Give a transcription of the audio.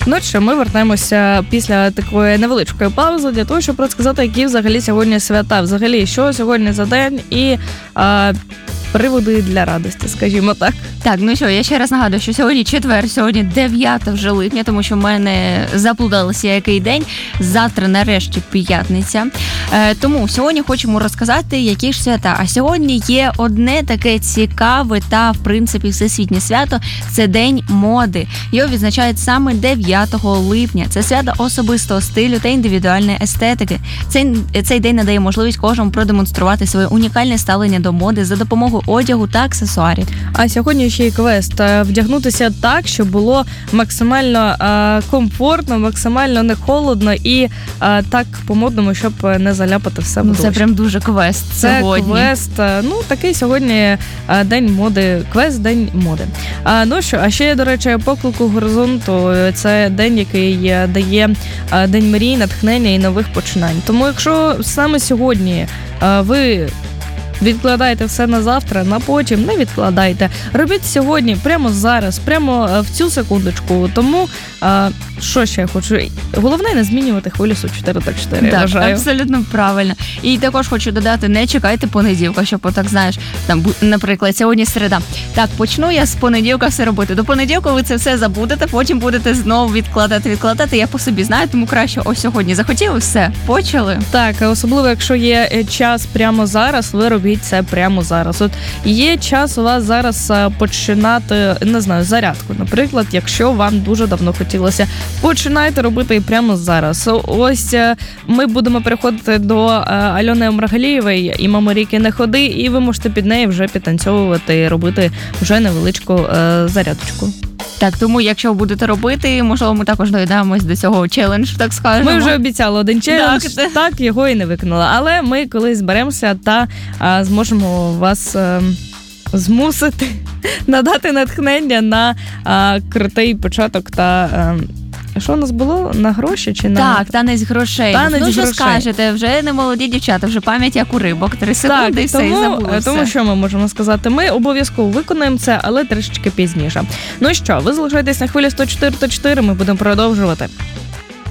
Ну що, ми вернемося після такої невеличкої паузи для того, щоб розказати, які взагалі сьогодні свята. Взагалі, що сьогодні за день і приводи для радості, скажімо так. Так, ну що, я ще раз нагадую, що сьогодні четвер, сьогодні 9 вже липня, тому що в мене заплуталося який день. Завтра нарешті п'ятниця. Тому сьогодні хочемо розказати, які ж свята. А сьогодні є одне таке цікаве та, в принципі, всесвітнє свято. Це День моди. Його відзначають саме 9 липня. Це свято особистого стилю та індивідуальної естетики. Цей день надає можливість кожному продемонструвати своє унікальне ставлення до моди за допомогою одягу та аксесуарів. А сьогодні ще й квест вдягнутися так, щоб було максимально комфортно, максимально не холодно і так по-модному, щоб не заляпати все в дощ. Це прям дуже квест сьогодні. Це квест, такий сьогодні день моди, квест день моди. Ну що, а ще, до речі, поклику горизонту, це день, який дає день мрій, натхнення і нових починань. Тому якщо саме сьогодні ви відкладайте все на завтра, на потім, не відкладайте. Робіть сьогодні, прямо зараз, прямо в цю секундочку. Тому, що ще я хочу? Головне не змінювати хвилю 4 так, вважаю. Абсолютно правильно. І також хочу додати, не чекайте понеділка, щоб отак, знаєш, там, наприклад, сьогодні середа. Так, почну я з понеділка все робити. До понеділка ви це все забудете, потім будете знову відкладати. Я по собі знаю, тому краще ось сьогодні захотіли, все, почали. Так, особливо, якщо є час прямо зараз, ви робіть це прямо зараз. От є час у вас зараз починати, не знаю, зарядку. Наприклад, якщо вам дуже давно хотілося, починайте робити і прямо зараз. Ось ми будемо переходити до Альони Омрагалієвої і «Мамо, ріки, не ходи», і ви можете під неї вже підтанцьовувати і робити вже невеличку зарядочку. Так, тому якщо будете робити, можливо, ми також доєднаємось до цього челенджу, так скажемо. Ми вже обіцяли один челендж, так його і не виконали. Але ми колись зберемося та зможемо вас змусити надати натхнення на крутий початок та... Що у нас було? На гроші чи на... Так, танець грошей. Ну, що скажете, вже не молоді дівчата, вже пам'ять як у рибок. 3 секунди так, і все, і забули все. Тому що ми можемо сказати? Ми обов'язково виконаємо це, але трішечки пізніше. Ну що, ви залишайтесь на хвилі 104.4, ми будемо продовжувати.